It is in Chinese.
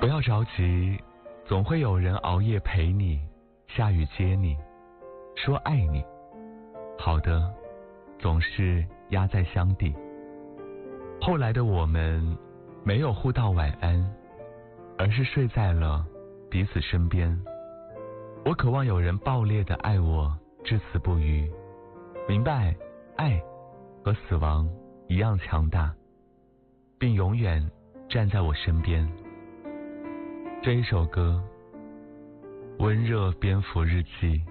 不要着急，总会有人熬夜陪你，下雨接你，说爱你。好的总是压在箱底。后来的我们没有互道晚安，而是睡在了彼此身边。我渴望有人爆裂的爱我至死不渝，明白爱和死亡一样强大，并永远站在我身边。这一首歌，温热蝙蝠日记。